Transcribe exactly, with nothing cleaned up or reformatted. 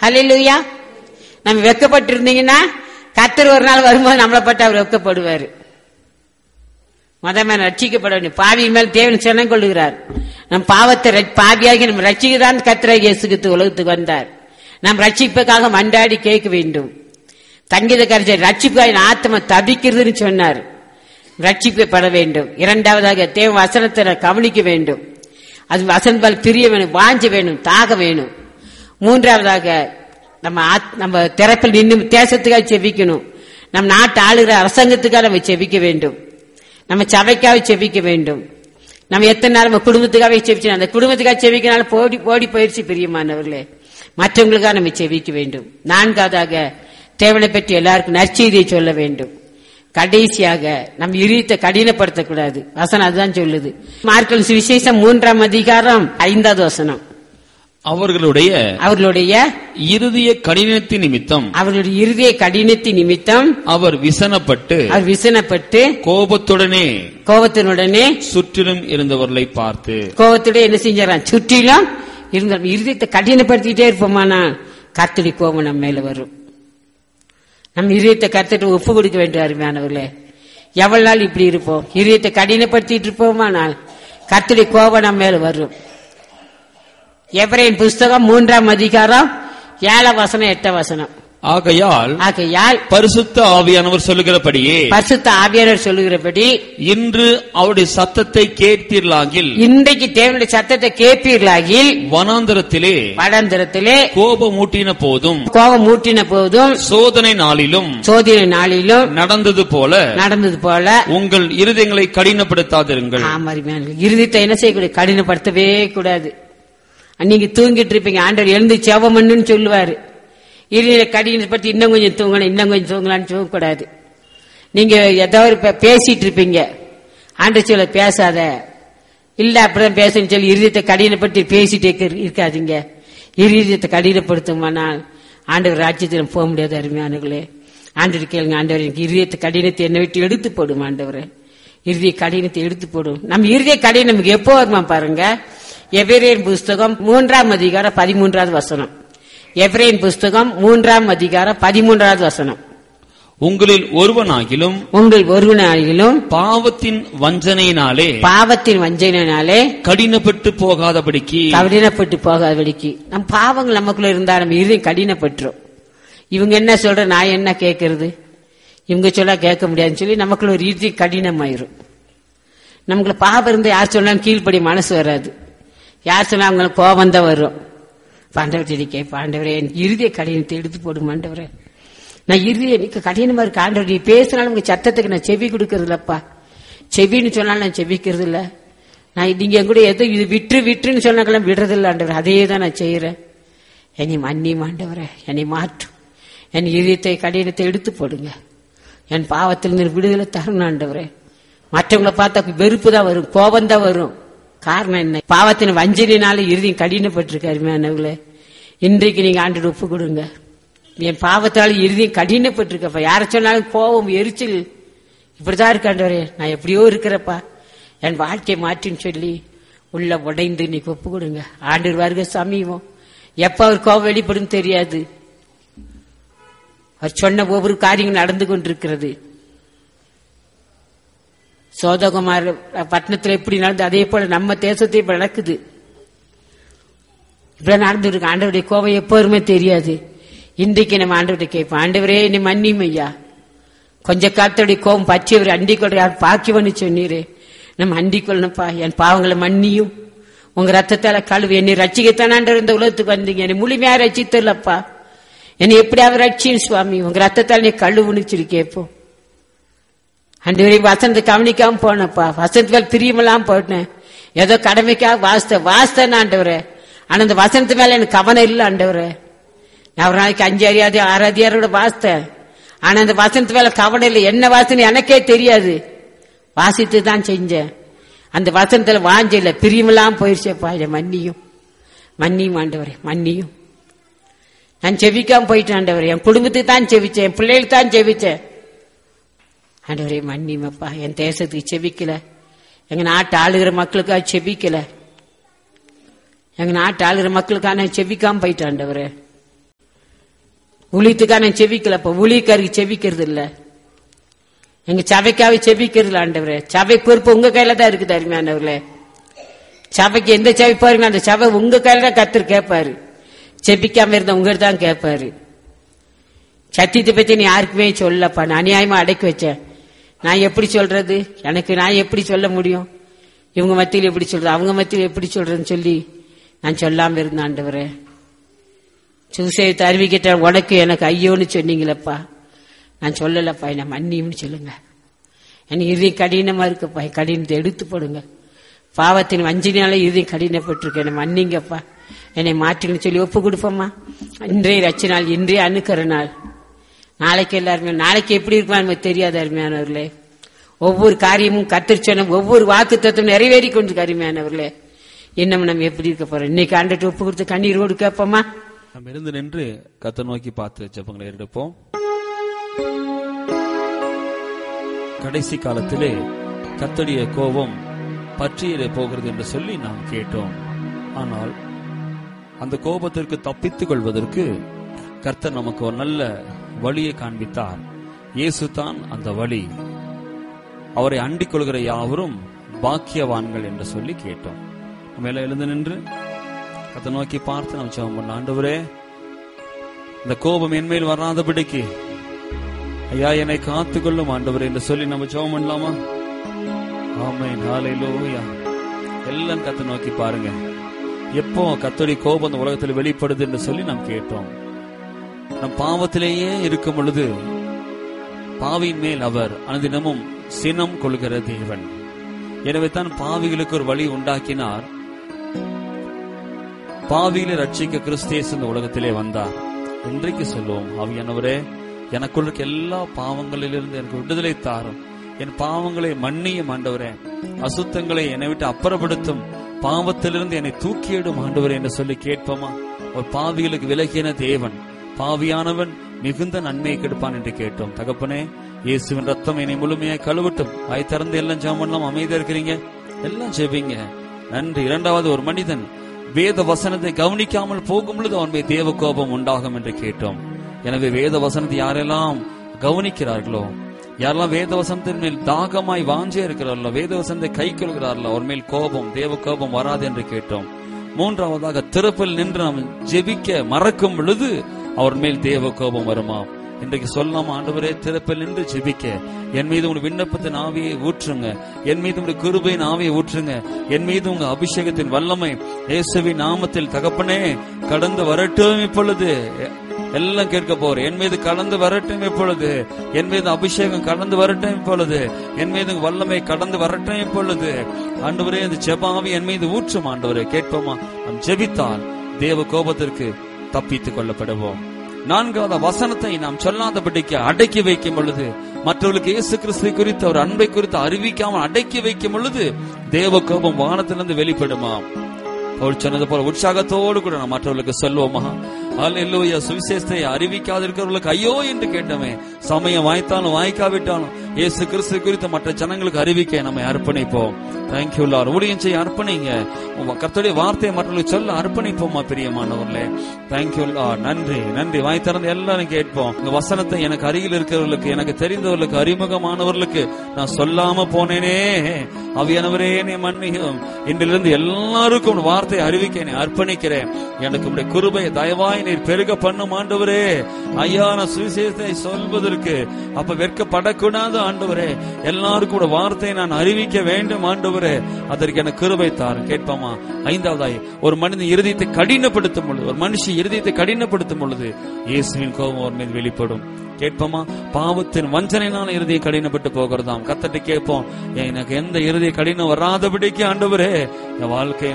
ஹல்லேலூயா. நம்ம வெக்கப்பட்டு இருந்தீங்கன்னா கர்த்தர் ஒரு நாள் வரும்போது நம்மளை பட்டு அவர் வெக்கப்படுவாரு. மதமே ரட்சிக்கப்பட வேண்டும். பாவியின் மேல் தேவன் சினம் கொள்ளுகிறார். நம் பாவத்தை பாவியாகி நம்ம ரட்சிக்கதான் கர்த்தராகிய இயேசு கிறிஸ்து உலகத்துக்கு வந்தார். நாம் ரட்சிப்புக்காக மண்டாடி கேட்க வேண்டும். சங்கீதக்காரர் ரட்சிப்புக்காக ஆத்மா தபிக்கிறதுன்னு சொன்னார். ரட்சிக்கப்பட வேண்டும். இரண்டாவதாக தேவ வசனத்தை கவனிக்க வேண்டும். அது வசனத்தால் பிரிய வேணும், வாஞ்ச வேணும், தாக வேணும். மூன்றாவதாக நம்ம நம்ம திறப்பில் நின்று தேசத்துக்காக செபிக்கணும். நம் நாட்டு ஆளுகிற அரசாங்கத்துக்காக நம்ம செபிக்க வேண்டும். நம்ம சபைக்காக செபிக்க வேண்டும். நம்ம எத்தனை நேரம் நம்ம குடும்பத்துக்காக செபிச்சோம். அந்த குடும்பத்துக்காக செபிக்கனால போடி போடி போயிடுச்சு பிரியமானவர்களே. மற்றவங்களுக்காக நம்ம செபிக்க வேண்டும். நான்காவதாக தேவனை பற்றி எல்லாருக்கும் நற்செய்தியை சொல்ல வேண்டும். கடைசியாக நம்ம இருதயத்தை கடினப்படுத்தக்கூடாது. வசனம் அதுதான் சொல்லுது. மார்க்கல் சுவிசேஷம் மூன்றாம் அதிகாரம் ஐந்தாவது வசனம். அவர்களுடைய அவர்களுடைய இருதய கடினத்தின் நிமித்தம் அவர்களுடைய இருதய கடினத்தின் நிமித்தம் அவர் விசனப்பட்டு அவர் விசனப்பட்டு கோபத்துடனே கோபத்தினுடனே சுற்றிலும் இருந்தவர்களை பார்த்து கோபத்துடன் என்ன செஞ்சாராம்? சுற்றிலும் இருந்த இருதயத்தை கடினப்படுத்திட்டே இருப்போமானா கர்த்தருடைய கோபம் நம்ம மேல வரும். நம்ம இருதயத்தை கர்த்தருக்கு ஒப்பு கொடுக்க வேண்டும். அருமையானவர்களே, எவ்வளவு நாள் இப்படி இருப்போம்? இருதயத்தை கடினப்படுத்திட்டு இருப்போமானால் கர்த்தருடைய கோபம் நம்ம மேல வரும். எபிரேயர் புஸ்தகம் மூன்றாம் அதிகாரம் ஏழாம் வசனம் எட்டாம் வசனம். ஆகையால் ஆகையால் பரிசுத்த ஆவியானவர் சொல்லுகிறபடியே பரிசுத்த ஆவியானவர் சொல்லுகிறபடி இன்று அவருடைய சத்தத்தை கேட்பீர்களாகில் இன்றைக்கு தேவனுடைய சத்தத்தை கேட்பீர்களாகில் வனாந்தரத்திலே வனாந்தரத்திலே கோபம் ஊட்டின போதும் கோபம் ஊட்டின போதும் சோதனை நாளிலும் சோதனை நாளிலும் நடந்தது போல நடந்தது போல உங்கள் இருதயங்களை கடினப்படுத்தாதிருங்கள். இருதயத்தை என்ன செய்யக்கூடாது? கடினப்படுத்தவே கூடாது. நீங்க தூங்கிட்டு இருப்பீங்க, ஆண்டவர் எழுந்து செவம் பண்ணுன்னு சொல்லுவாரு. இருதய கடினப்படுத்தி இன்னும் கொஞ்சம் தூங்கலாம் இன்னும் கொஞ்சம் தூங்கலான்னு சொல்லக்கூடாது. நீங்க ஏதாவது பேசிட்டு இருப்பீங்க, ஆண்டவர் சொல்ல பேசாத, இல்ல அப்படிதான் பேசணும்னு சொல்லி இருதயத்தை கடினப்படுத்தி பேசிட்டே இருக்காதீங்க. இருதயத்தை கடினப்படுத்துமானால் ஆண்டவர் ராஜ்யத்தில் போக முடியாது. அருமையானவர்களே, ஆண்டவர் கேளுங்க, ஆண்டவர் எனக்கு இருதயத்தை கடினத்தை என்னை விட்டு எடுத்து போடும். ஆண்டவர் இருதய கடினத்தை எடுத்து போடும். நம்ம இருதய கடினம் நமக்கு எப்போ வருமா பாருங்க. எபிரேயர் புஸ்தகம் மூன்றாம் அதிகாரம் பதிமூன்றாவது வசனம். எபிரேயர் புஸ்தகம் மூன்றாம் அதிகாரம் பதிமூன்றாவது வசனம். உங்களில் ஒருவனாகிலும் உங்கள் ஒருவனாகிலும் பாவத்தின் வஞ்சனையினாலே பாவத்தின் வஞ்சனையினாலே கடினப்பட்டு போகாதபடிக்கு கடினப்பட்டு போகாதபடிக்கு நம் பாவங்கள் நமக்குள்ள இருந்தா நம்ம இருதயம் கடினப்பட்டுரும். இவங்க என்ன சொல்ற, நான் என்ன கேட்கறது, இவங்க சொல்ல கேட்க முடியாதுன்னு சொல்லி நமக்குள்ள ஒரு இருதயம் கடினமாயிரும். நமக்குள்ள பாவம் இருந்து யார் சொன்னாலும் கீழ்ப்படி மனசு வராது. யார் சொன்னா அவங்களுக்கு கோபம் தான் வரும். பாண்டவர் செடிக்கே பாண்டவரே என் இருதய கடினத்தை எடுத்து போடும். ஆண்டவரே நான் இருதய எனக்கு கடினமா இருக்கு. ஆண்டவர் நீ பேசினாலும் உங்க சத்தத்துக்கு நான் செவி கொடுக்கறது இல்லப்பா. செவின்னு சொன்னாலும் நான் செவிக்கிறது இல்ல. நான் நீங்க என் கூட எதோ இது விட்டு விட்டுன்னு சொன்னாக்கெல்லாம் விடுறது இல்லை. ஆண்டவர் அதே தான் நான் செய்யறேன். என்னை மன்னியும் ஆண்டவரே, என்னை மாற்றும். என் இருதயத்தை கடினத்தை எடுத்து போடுங்க. என் பாவத்திலிருந்து விடுதலை தரணும் ஆண்டவரே. மற்றவங்களை பார்த்தா வெறுப்பு தான் வரும், கோபம் தான் வரும். காரணம் என்ன? பாவத்தின் வஞ்சனையினால இருதயம் கடினப்பட்டிருக்கு. அருமையானவர்களே, இன்றைக்கு நீங்க ஆண்டவர் ஒப்பு கொடுங்க. என் பாவத்தால இருதயம் கடினப்பட்டிருக்கப்பா. யார சொன்னாலும் கோபம், எரிச்சல் இப்படிதான் இருக்காண்டவரே, நான் எப்படியோ இருக்கிறப்பா, என் வாழ்க்கையை மாற்றின்னு சொல்லி உள்ள உடைந்து நீங்க ஒப்பு கொடுங்க. ஆண்டவர் வருக சமீபம். எப்ப அவர் கோபம் வெளிப்படும் தெரியாது. அவர் சொன்ன ஒவ்வொரு காரியங்கள் நடந்து கொண்டிருக்கிறது. சோதகுமார் பட்டணத்தில் எப்படி நடந்து அதே போல நம்ம தேசத்தை இப்ப நடக்குது. இப்படி நடந்து இருக்கு. ஆண்டவருடைய கோபம் எப்போதுமே தெரியாது. இன்றைக்கு நம்ம ஆண்டவரை கேட்போம், ஆண்டவரே என்னை மன்னியும் ஐயா. கொஞ்ச காலத்துடைய கோபம் பற்றியவர் அண்டிக்கொள்ள யார் பாக்கியவன்னு சொன்னீரே, நம்ம அண்டிக்கொள்ளணும்ப்பா. என் பாவங்களை மன்னியும், உங்க ரத்தத்தால கழுவு. என்னை ரட்சிக்கத்தான் ஆண்டவர் இந்த உலகத்துக்கு வந்தீங்க. என்னை முழுமையா ரட்சித்தல்லப்பா. என்னை எப்படியாவது ரட்சியும் சுவாமி, உங்க ரத்தத்தால் நீ கழுவுன்னு சொல்லி கேட்போம். ஆண்டவரே வசனத்தை கவனிக்காம போனப்பா, வசனத்துக்கு பிரியமெல்லாம் போட்டேன். ஏதோ கடமைக்காக வாசித்த வாசித்தேன் ஆண்டவரே. ஆனா அந்த வசனத்து மேல எனக்கு கவனம் இல்லை ஆண்டவரே. நான் ஒரு நாளைக்கு அஞ்சு அறியாது ஆறு அதிகாரோட வாசித்தேன். ஆனா அந்த வசனத்து மேல கவனம் இல்லை. என்ன வாசனை எனக்கே தெரியாது. வாசித்து தான் செஞ்சேன். அந்த வசனத்துல வாஞ்ச இல்ல, பிரியமெல்லாம் போயிருச்சேப்பா. இதை மன்னியும் மன்னியும் ஆண்டவரே, மன்னியும். நான் செவிக்காம போயிட்டேன் ஆண்டவரே. என் குடும்பத்துக்கு தான் செவிச்சேன், என் பிள்ளைகளுக்கு தான் செவிச்சேன் ஆண்டவரே. மன்னியமப்பா. என் தேசத்துக்கு செவிக்கல, எங்க நாட்டு ஆளுகிற மக்களுக்காக செவிக்கல, எங்க நாட்டு ஆளுகிற மக்களுக்கான செவிக்காம போயிட்டான் ஆண்டவரே. ஊழியத்துக்காக நான் செபிக்கலப்பா, ஊழியக்காருக்கு செபிக்கிறது இல்ல, எங்க சபைக்காக செபிக்கிறது இல்ல ஆண்டவரே. சபை பொறுப்பு உங்க கையில தான் இருக்குது அருமையானவர்களே. சபைக்கு எந்த சபை பாருங்க, அந்த சபை உங்க கையில தான் கர்த்தர் கேட்பாரு. செபிக்காம இருந்த உங்க தான் கேட்பாரு. சத்தியத்தை பத்தி நீ யாருக்குமே சொல்லப்பா, நான் அநியாயமா அடக்கி வச்சேன், நான் எப்படி சொல்றது, எனக்கு நான் எப்படி சொல்ல முடியும், இவங்க மத்தியில் எப்படி சொல்றது, அவங்க மத்தியில் எப்படி சொல்றதுன்னு சொல்லி நான் சொல்லாம இருந்தேன் ஆண்டவரே. சுவிசேஷத்தை அறிவிக்கிட்ட உனக்கு எனக்கு ஐயோன்னு சொன்னீங்களப்பா, நான் சொல்லலப்பா, என்ன மன்னியும்னு சொல்லுங்க. எனக்கு இறுதி கடினமா இருக்குப்பா, கடினத்தை எடுத்து போடுங்க. பாவத்தின் வஞ்சினால இறுதி கடினப்பட்டிருக்க, என்னை மன்னிங்கப்பா, என்னை மாற்றுங்கன்னு சொல்லி ஒப்பு கொடுப்போம்மா. இன்றைய ரட்ச நாள், இன்றைய அணுக்கிற நாள். நாளைக்கு எல்லாருமே நாளைக்கு எப்படி இருக்குமா நமக்கு தெரியாது அருமையானவர்களே. ஒவ்வொரு காரியமும் கர்த்தர் சொன்ன ஒவ்வொரு வாக்கு தத்துவம் நிறைவேறி கொண்டு அருமையானவர்களே. இன்னும் நம்ம எப்படி இருக்க போறோம்? இன்னைக்கு ஆண்டவர்ட்ட ஒப்பு கொடுத்து கண்ணீரோடு கேட்போமா? நம்ம இருந்து நின்று கர்த்தரை நோக்கி பார்த்து ஜெபங்களை எடுப்போம். கடைசி காலத்திலே கர்த்தருடைய கோபம் பற்றியிட போகிறது என்று சொல்லி நாம் கேட்டோம். ஆனால் அந்த கோபத்திற்கு தப்பித்துக் கொள்வதற்கு கர்த்தர் நமக்கு ஒரு நல்ல வழியை காண்பித்தார். இயேசு தான் அந்த வழி. அவரை அண்டிக் கொள்கிற யாவரும் பாக்கியவான்கள் என்று சொல்லி கேட்டோம். மேல எழுந்து நின்று கர்த்தரை நோக்கி பார்த்து நாம் ஜெபம் பண்ண, ஆண்டவரே இந்த கோபம் என்மேல் வராதபடிக்கு ஐயா என்னை காத்துக்கொள்ளும் ஆண்டவரே என்று சொல்லி நம்ம ஜெபம் பண்ணலாமா? ஆமென், ஹல்லேலூயா. எல்லாம் கர்த்தரை நோக்கி பாருங்க. எப்போ கர்த்தருடைய கோபம் இந்த உலகத்தில் வெளிப்படுது என்று சொல்லி நாம் கேட்டோம். நம் பாவத்திலேயே இருக்கும் பொழுது பாவியின் மேல் அவர் அனுதினமும் சினம் கொள்கிற தேவன். எனவே தான் பாவிகளுக்கு ஒரு வழி உண்டாக்கினார். பாவிகளை ரட்சிக்க கிறிஸ்து இந்த உலகத்திலே வந்தார். இன்றைக்கு சொல்லுவோம், ஆவியானவரே எனக்குள்ள எல்லா பாவங்களிலிருந்து எனக்கு விடுதலை தாரும், என் பாவங்களை மன்னியும் ஆண்டவரே, அசுத்தங்களை என்னை விட்டு அப்புறப்படுத்தும், பாவத்திலிருந்து என்னை தூக்கியிடும் ஆண்டவரே என்று சொல்லி கேட்போமா? ஒரு பாவிகளுக்கு விலகின தேவன், பாவியானவன் மிகுந்த நன்மையை கெடுப்பான் என்று கேட்டோம். தகப்பனே, இயேசுவின் ரத்தம் என்னை முழுமையாக கழுவட்டும். வாய் திறந்து எல்லாம் ஜெபம் பண்ணலாம். அமைதியா இருக்கிறீங்க, எல்லாம் ஜெபிங்க. நன்றி. இரண்டாவது, ஒரு மனிதன் வேத வசனத்தை கவனிக்காமல் போகும் பொழுது அவன் மீது தேவ கோபம் உண்டாகும் என்று கேட்டோம். எனவே வேத வசனத்தை யாரெல்லாம் கவனிக்கிறார்களோ, யாரெல்லாம் வேத வசனத்தின் மேல் தாகமாய் வாஞ்சே இருக்கிறார்களோ, வேத வசனத்தை கை கொள்கிறார்களோ, அவர் மேல் கோபம், தேவ கோபம் வராது என்று கேட்டோம். மூன்றாவதாக, திறப்பில் நின்று நாம் ஜெபிக்க மறக்கும் பொழுது அவர் மேல் தேவ கோபம் வருமா? இன்றைக்கு சொல்லலாம், ஆண்டவரே திறப்பில் நின்று ஜெபிக்க என் மீது உங்க விண்ணப்பத்தின் ஆவியை ஊற்றுங்க, என் மீது உங்க கிருபையின் ஆவியை ஊற்றுங்க, என் மீது உங்க அபிஷேகத்தின் வல்லமை இயேசுவின் நாமத்தில் தகப்பனே கடந்து வரட்டும். இப்பொழுது எல்லாம் கேட்க போறேன். என் மீது கடந்து வரட்டும் இப்பொழுது, என் மீது அபிஷேகம் கடந்து வரட்டும் இப்பொழுது, என் மீது வல்லமை கடந்து வரட்டும் இப்பொழுது. ஆண்டவரே இந்த ஜெபாவி என் மீது ஊற்றும் ஆண்டவரே. கேட்போமா? நாம் ஜெபித்தால் தேவ கோபத்திற்கு தப்பித்துக் கொள்ளப்படுவோம். நான்காவது, வசனத்தை நாம் சொல்லாதபடிக்கு அடக்கி வைக்கும் பொழுது, மற்றவர்களுக்கு இயேசு கிறிஸ்து குறித்து அவர் அன்பை குறித்து அறிவிக்காமல் அடக்கி வைக்கும் பொழுது தேவ கோபம் வானத்திலிருந்து வெளிப்படுமா? அவர் சொன்னது போல உற்சாகத்தோடு கூட நாம் மற்றவர்களுக்கு சொல்வோமா? அல்லேலூயா. சுவிசேஷத்தை அறிவிக்காதிருக்கிறவர்களுக்கு ஐயோ என்று கேட்டோமே. சமயம் வாய்த்தாலும் வாய்க்காவிட்டாலும் இயேசு கிறிஸ்து குறித்து மற்ற ஜனங்களுக்கு அறிவிக்க நம்மை அர்ப்பணிப்போம். Thank you Lord. ஊழியம் செய்ய அர்ப்பணிங்க. கர்த்தருடைய வார்த்தையை மற்றவர்களுக்கு சொல்ல அர்ப்பணிப்போமா பிரியமானவர்களே? Thank you Lord. நன்றி, நன்றி. வாய் திறந்து எல்லாரும் கேட்போம். இந்த வசனத்தை எனக்கு அருகில் இருக்கிறவர்களுக்கு, எனக்கு தெரிந்தவர்களுக்கு, அறிமுகமானவர்களுக்கு நான் சொல்லாம போனேனே, ஆவியானவரே என்னை மன்னியும். இன்றிலிருந்து எல்லாருக்கும் வார்த்தை அறிவிக்க என்னை அர்ப்பணிக்கிறேன். எனக்கு உடைய கிருபை தயவாய் நீர் பெருக பண்ணும் ஆண்டவரே. ஐயா, நான் சுவிசேஷத்தை சொல்வதற்கு அப்ப வெட்கப்படக்கூடாது ஆண்டவரே. எல்லாருக்கும் கூட வார்த்தையை நான் அறிவிக்க வேண்டும் ஆண்டவரே. அதற்கு எனக்கு கிருபை தாரும். கேட்பாமா? ஐந்தாவதாய், ஒரு மனிதன் இருதயத்தை கடினப்படுத்தும் பொழுது, ஒரு மனுஷி இருதயத்தை கடினப்படுத்தும் பொழுது இயேசுவின் கோபம் அவர் மீது வெளிப்படும். கேட்போமா? பாவத்தின் வஞ்சனையினால இருதயம் கடினப்பட்டு போகிறதாம். கர்த்தர்ட்ட கேட்போம், எனக்கு எந்த இருதய கடினம் வராதபடிக்கு ஆண்டவரே என் வாழ்க்கையை